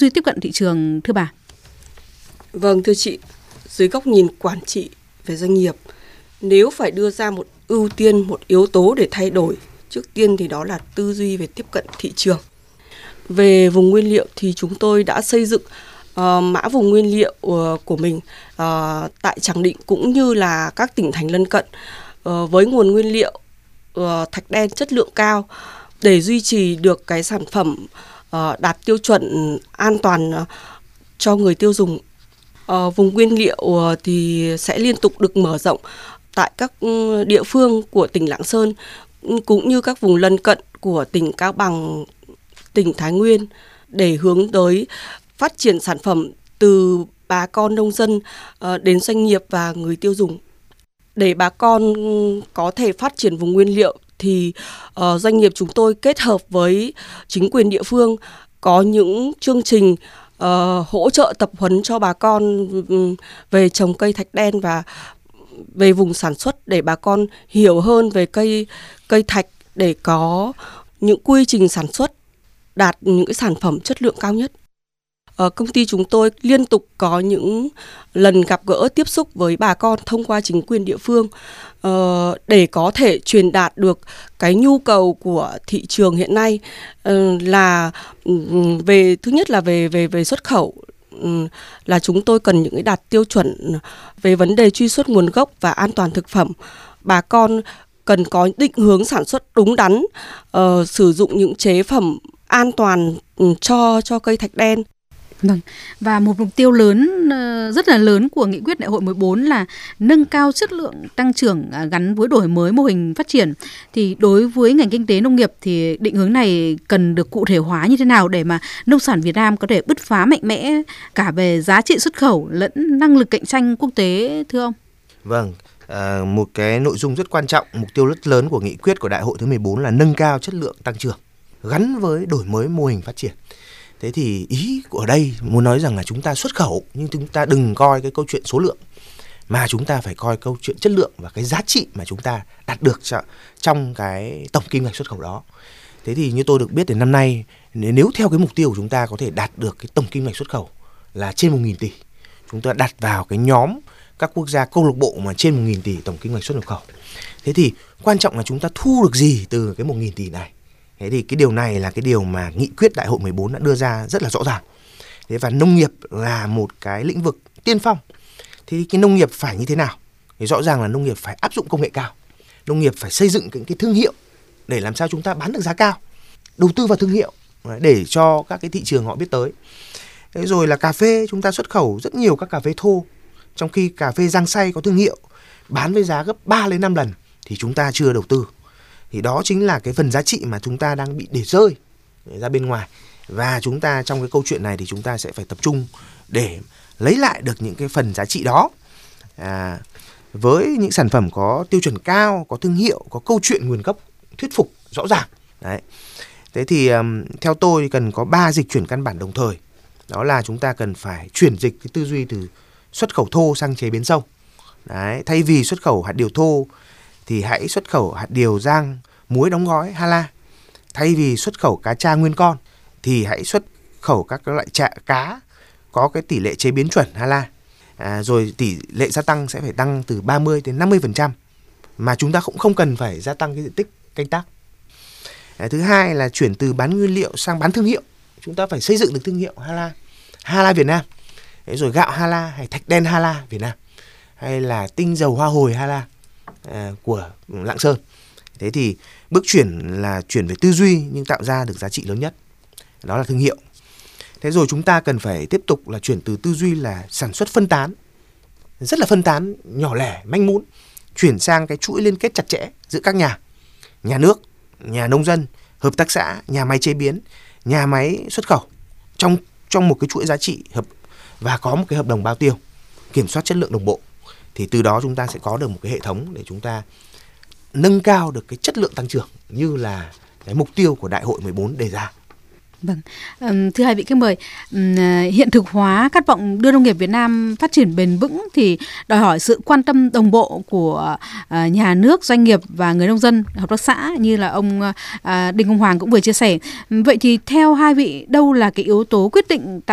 duy tiếp cận thị trường thưa bà? Vâng, thưa chị, dưới góc nhìn quản trị về doanh nghiệp, nếu phải đưa ra một ưu tiên, một yếu tố để thay đổi, trước tiên thì đó là tư duy về tiếp cận thị trường. Về vùng nguyên liệu thì chúng tôi đã xây dựng mã vùng nguyên liệu của mình tại Tràng Định cũng như là các tỉnh thành lân cận với nguồn nguyên liệu thạch đen chất lượng cao để duy trì được cái sản phẩm đạt tiêu chuẩn an toàn cho người tiêu dùng. Vùng nguyên liệu thì sẽ liên tục được mở rộng tại các địa phương của tỉnh Lạng Sơn cũng như các vùng lân cận của tỉnh Cao Bằng, tỉnh Thái Nguyên để hướng tới phát triển sản phẩm từ bà con nông dân đến doanh nghiệp và người tiêu dùng. Để bà con có thể phát triển vùng nguyên liệu thì doanh nghiệp chúng tôi kết hợp với chính quyền địa phương có những chương trình hỗ trợ tập huấn cho bà con về trồng cây thạch đen và về vùng sản xuất để bà con hiểu hơn về cây thạch để có những quy trình sản xuất đạt những cái sản phẩm chất lượng cao nhất. Công ty chúng tôi liên tục có những lần gặp gỡ tiếp xúc với bà con thông qua chính quyền địa phương để có thể truyền đạt được cái nhu cầu của thị trường hiện nay là về thứ nhất là về xuất khẩu, là chúng tôi cần những cái đạt tiêu chuẩn về vấn đề truy xuất nguồn gốc và an toàn thực phẩm. Bà con cần có định hướng sản xuất đúng đắn, sử dụng những chế phẩm an toàn cho cây thạch đen. Vâng. Và một mục tiêu lớn, rất là lớn của nghị quyết đại hội 14 là nâng cao chất lượng tăng trưởng gắn với đổi mới mô hình phát triển. Thì đối với ngành kinh tế nông nghiệp thì định hướng này cần được cụ thể hóa như thế nào để mà nông sản Việt Nam có thể bứt phá mạnh mẽ cả về giá trị xuất khẩu lẫn năng lực cạnh tranh quốc tế thưa ông? Vâng, một cái nội dung rất quan trọng, mục tiêu rất lớn của nghị quyết của đại hội thứ 14 là nâng cao chất lượng tăng trưởng gắn với đổi mới mô hình phát triển. Thế thì ý của đây muốn nói rằng là chúng ta xuất khẩu nhưng chúng ta đừng coi cái câu chuyện số lượng mà chúng ta phải coi câu chuyện chất lượng và cái giá trị mà chúng ta đạt được trong cái tổng kim ngạch xuất khẩu đó. Thế thì như tôi được biết thì năm nay nếu theo cái mục tiêu của chúng ta có thể đạt được cái tổng kim ngạch xuất khẩu là trên 1.000 tỷ. Chúng ta đặt vào cái nhóm các quốc gia câu lạc bộ mà trên 1.000 tỷ tổng kim ngạch xuất nhập khẩu. Thế thì quan trọng là chúng ta thu được gì từ cái 1.000 tỷ này. Thế thì cái điều này là cái điều mà nghị quyết đại hội 14 đã đưa ra rất là rõ ràng. Thế và nông nghiệp là một cái lĩnh vực tiên phong. Thì cái nông nghiệp phải như thế nào? Thì rõ ràng là nông nghiệp phải áp dụng công nghệ cao. Nông nghiệp phải xây dựng cái thương hiệu để làm sao chúng ta bán được giá cao. Đầu tư vào thương hiệu để cho các cái thị trường họ biết tới. Thế rồi là cà phê, chúng ta xuất khẩu rất nhiều các cà phê thô. Trong khi cà phê Giang Say có thương hiệu bán với giá gấp 3 đến 5 lần thì chúng ta chưa đầu tư. Thì đó chính là cái phần giá trị mà chúng ta đang bị để rơi ra bên ngoài. Và chúng ta trong cái câu chuyện này thì chúng ta sẽ phải tập trung để lấy lại được những cái phần giá trị đó. Với những sản phẩm có tiêu chuẩn cao, có thương hiệu, có câu chuyện nguồn gốc thuyết phục rõ ràng. Đấy. Thế thì theo tôi thì cần có 3 dịch chuyển căn bản đồng thời. Đó là chúng ta cần phải chuyển dịch cái tư duy từ xuất khẩu thô sang chế biến sâu. Đấy. Thay vì xuất khẩu hạt điều thô thì hãy xuất khẩu hạt điều rang, muối đóng gói Hala. Thay vì xuất khẩu cá tra nguyên con thì hãy xuất khẩu các loại cá có cái tỷ lệ chế biến chuẩn Hala. Rồi tỷ lệ gia tăng sẽ phải tăng từ 30 đến 50% mà chúng ta cũng không cần phải gia tăng cái diện tích canh tác. Thứ hai là chuyển từ bán nguyên liệu sang bán thương hiệu. Chúng ta phải xây dựng được thương hiệu Hala Việt Nam. Rồi gạo Hala hay thạch đen Hala Việt Nam hay là tinh dầu hoa hồi Hala của Lạng Sơn. Thế thì bước chuyển là chuyển về tư duy nhưng tạo ra được giá trị lớn nhất. Đó là thương hiệu. Thế rồi chúng ta cần phải tiếp tục là chuyển từ tư duy là sản xuất phân tán, rất là phân tán, nhỏ lẻ, manh mún, chuyển sang cái chuỗi liên kết chặt chẽ giữa các nhà nước, nhà nông dân, hợp tác xã, nhà máy chế biến, nhà máy xuất khẩu trong một cái chuỗi giá trị và có một cái hợp đồng bao tiêu, kiểm soát chất lượng đồng bộ. Thì từ đó chúng ta sẽ có được một cái hệ thống để chúng ta nâng cao được cái chất lượng tăng trưởng như là cái mục tiêu của đại hội 14 đề ra. Vâng, thưa hai vị khách mời, hiện thực hóa khát vọng đưa nông nghiệp Việt Nam phát triển bền vững thì đòi hỏi sự quan tâm đồng bộ của nhà nước, doanh nghiệp và người nông dân, hợp tác xã như là ông Đinh Công Hoàng cũng vừa chia sẻ. Vậy thì theo hai vị, đâu là cái yếu tố quyết định